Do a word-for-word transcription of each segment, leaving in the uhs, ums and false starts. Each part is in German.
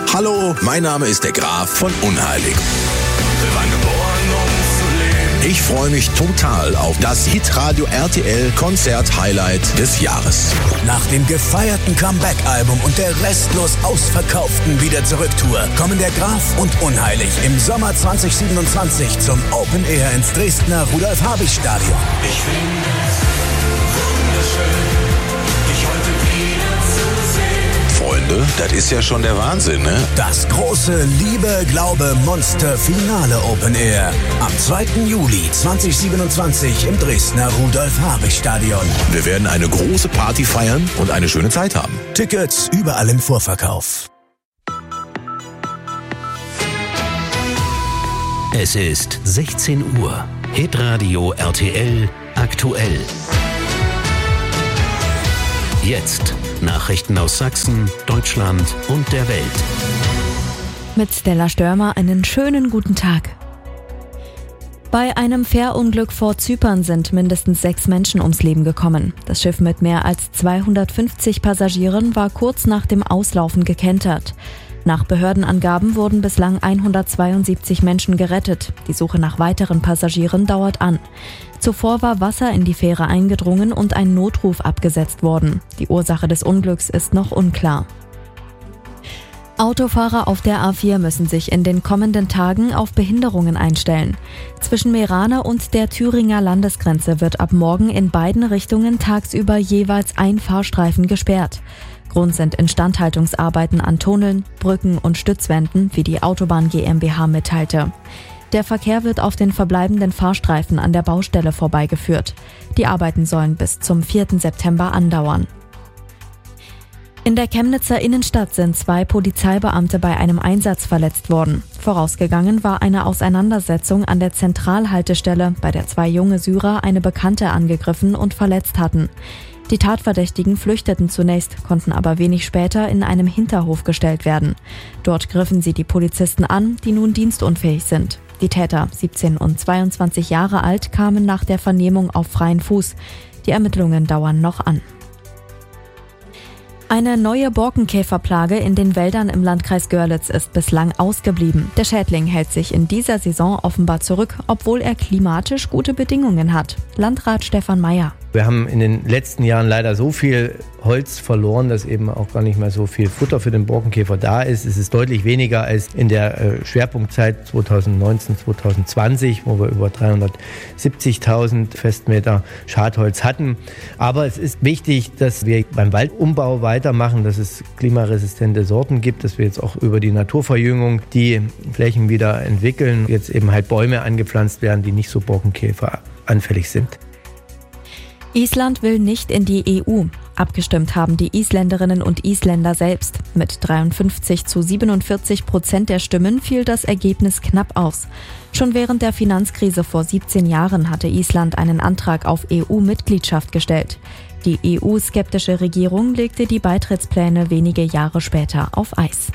Hallo, mein Name ist der Graf von Unheilig. Wir waren geboren, um zu leben. Ich freue mich total auf das Hitradio R T L Konzert-Highlight des Jahres. Nach dem gefeierten Comeback-Album und der restlos ausverkauften Wieder-Zurück-Tour kommen der Graf und Unheilig im Sommer zwanzig siebenundzwanzig zum Open Air ins Dresdner Rudolf-Habich-Stadion. Ich finde es wunderschön, dich heute wieder zu sehen. Freunde, das ist ja schon der Wahnsinn, ne? Das große Liebe, Glaube, Monster Finale Open Air am zweiten Juli zweitausendsiebenundzwanzig im Dresdner Rudolf-Habich-Stadion. Wir werden eine große Party feiern und eine schöne Zeit haben. Tickets überall im Vorverkauf. Es ist sechzehn Uhr. Hitradio R T L aktuell. Jetzt Nachrichten aus Sachsen, Deutschland und der Welt. Mit Stella Störmer einen schönen guten Tag. Bei einem Fährunglück vor Zypern sind mindestens sechs Menschen ums Leben gekommen. Das Schiff mit mehr als zweihundertfünfzig Passagieren war kurz nach dem Auslaufen gekentert. Nach Behördenangaben wurden bislang hundertzweiundsiebzig Menschen gerettet. Die Suche nach weiteren Passagieren dauert an. Zuvor war Wasser in die Fähre eingedrungen und ein Notruf abgesetzt worden. Die Ursache des Unglücks ist noch unklar. Autofahrer auf der A vier müssen sich in den kommenden Tagen auf Behinderungen einstellen. Zwischen Meerane und der Thüringer Landesgrenze wird ab morgen in beiden Richtungen tagsüber jeweils ein Fahrstreifen gesperrt. Grund sind Instandhaltungsarbeiten an Tunneln, Brücken und Stützwänden, wie die Autobahn GmbH mitteilte. Der Verkehr wird auf den verbleibenden Fahrstreifen an der Baustelle vorbeigeführt. Die Arbeiten sollen bis zum vierten September andauern. In der Chemnitzer Innenstadt sind zwei Polizeibeamte bei einem Einsatz verletzt worden. Vorausgegangen war eine Auseinandersetzung an der Zentralhaltestelle, bei der zwei junge Syrer eine Bekannte angegriffen und verletzt hatten. Die Tatverdächtigen flüchteten zunächst, konnten aber wenig später in einem Hinterhof gestellt werden. Dort griffen sie die Polizisten an, die nun dienstunfähig sind. Die Täter, siebzehn und zweiundzwanzig Jahre alt, kamen nach der Vernehmung auf freien Fuß. Die Ermittlungen dauern noch an. Eine neue Borkenkäferplage in den Wäldern im Landkreis Görlitz ist bislang ausgeblieben. Der Schädling hält sich in dieser Saison offenbar zurück, obwohl er klimatisch gute Bedingungen hat. Landrat Stefan Meyer. Wir haben in den letzten Jahren leider so viel Holz verloren, dass eben auch gar nicht mehr so viel Futter für den Borkenkäfer da ist. Es ist deutlich weniger als in der Schwerpunktzeit zweitausendneunzehn, zweitausendzwanzig, wo wir über dreihundertsiebzigtausend Festmeter Schadholz hatten. Aber es ist wichtig, dass wir beim Waldumbau weitermachen, dass es klimaresistente Sorten gibt, dass wir jetzt auch über die Naturverjüngung die Flächen wieder entwickeln, jetzt eben halt Bäume angepflanzt werden, die nicht so borkenkäferanfällig sind. Island will nicht in die E U. Abgestimmt haben die Isländerinnen und Isländer selbst. Mit dreiundfünfzig zu siebenundvierzig Prozent der Stimmen fiel das Ergebnis knapp aus. Schon während der Finanzkrise vor siebzehn Jahren hatte Island einen Antrag auf E U-Mitgliedschaft gestellt. Die E U-skeptische Regierung legte die Beitrittspläne wenige Jahre später auf Eis.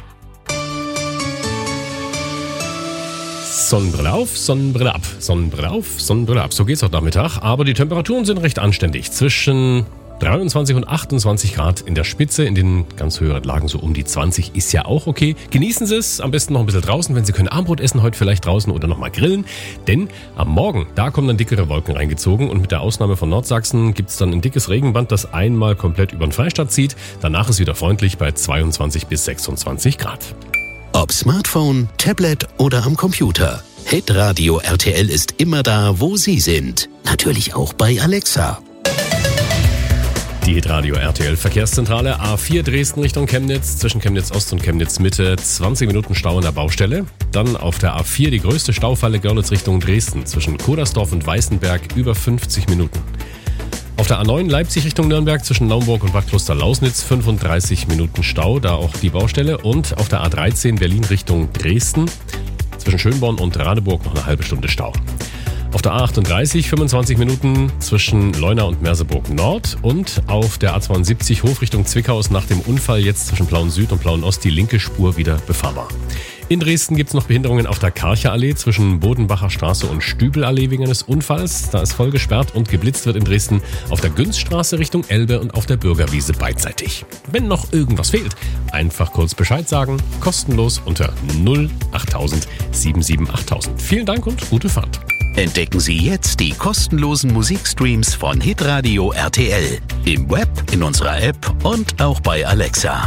Sonnenbrille auf, Sonnenbrille ab, Sonnenbrille auf, Sonnenbrille ab. So geht's heute Nachmittag. Aber die Temperaturen sind recht anständig. Zwischen dreiundzwanzig und achtundzwanzig Grad in der Spitze. In den ganz höheren Lagen so um die zwanzig ist ja auch okay. Genießen Sie es. Am besten noch ein bisschen draußen. Wenn Sie können Abendbrot essen, heute vielleicht draußen oder nochmal grillen. Denn am Morgen, da kommen dann dickere Wolken reingezogen. Und mit der Ausnahme von Nordsachsen gibt's dann ein dickes Regenband, das einmal komplett über den Freistaat zieht. Danach ist wieder freundlich bei zweiundzwanzig bis sechsundzwanzig Grad. Ob Smartphone, Tablet oder am Computer. Hitradio R T L ist immer da, wo Sie sind. Natürlich auch bei Alexa. Die Hitradio R T L Verkehrszentrale A vier Dresden Richtung Chemnitz, zwischen Chemnitz Ost und Chemnitz Mitte, zwanzig Minuten Stau an der Baustelle. Dann auf der A vier die größte Staufalle Görlitz Richtung Dresden, zwischen Kodersdorf und Weißenberg über fünfzig Minuten. Auf der A neun Leipzig Richtung Nürnberg zwischen Naumburg und Bad Kloster-Lausnitz fünfunddreißig Minuten Stau, da auch die Baustelle. Und auf der A dreizehn Berlin Richtung Dresden zwischen Schönborn und Radeburg noch eine halbe Stunde Stau. Auf der A achtunddreißig fünfundzwanzig Minuten zwischen Leuna und Merseburg Nord. Und auf der A zweiundsiebzig Hof Richtung Zwickau ist nach dem Unfall jetzt zwischen Plauen Süd und Plauen Ost die linke Spur wieder befahrbar. In Dresden gibt es noch Behinderungen auf der Karcher-Allee zwischen Bodenbacher Straße und Stübelallee wegen eines Unfalls. Da ist voll gesperrt und geblitzt wird in Dresden auf der Günzstraße Richtung Elbe und auf der Bürgerwiese beidseitig. Wenn noch irgendwas fehlt, einfach kurz Bescheid sagen. Kostenlos unter null achttausend siebenundsiebzig achttausend. Vielen Dank und gute Fahrt. Entdecken Sie jetzt die kostenlosen Musikstreams von Hitradio R T L. Im Web, in unserer App und auch bei Alexa.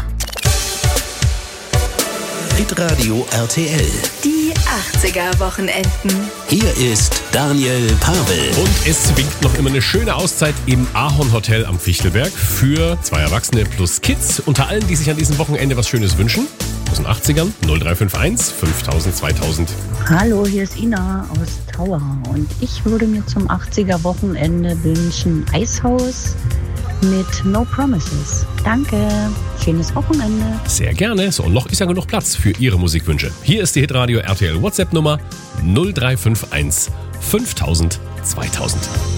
Hitradio R T L. Die achtziger-Wochenenden. Hier ist Daniel Pavel. Und es winkt noch immer eine schöne Auszeit im Ahorn-Hotel am Fichtelberg für zwei Erwachsene plus Kids. Unter allen, die sich an diesem Wochenende was Schönes wünschen. Aus den achtzigern null drei fünf eins fünftausend zweitausend. Hallo, hier ist Ina aus Tauer und ich würde mir zum achtziger-Wochenende wünschen Eishaus mit No Promises. Danke, schönes Wochenende. Sehr gerne. So, und noch ist ja genug Platz für Ihre Musikwünsche. Hier ist die Hitradio R T L WhatsApp-Nummer null drei fünf eins fünftausend zweitausend.